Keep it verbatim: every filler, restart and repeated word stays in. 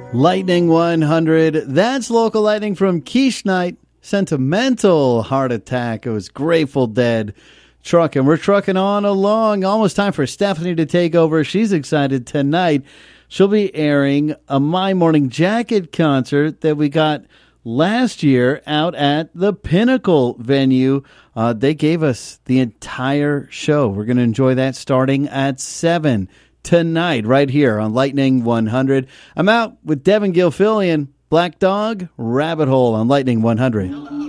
Lightning one hundred. That's local lightning from Quiche Night. Sentimental Heart Attack. It was Grateful Dead. Trucking. We're trucking on along. Almost time for Stephanie to take over. She's excited tonight. She'll be airing a My Morning Jacket concert that we got last year out at the Pinnacle venue. Uh, they gave us the entire show. We're going to enjoy that starting at seven tonight right here on Lightning one hundred. I'm out with Devin Gilfillian. Black Dog, Rabbit Hole on Lightning one hundred.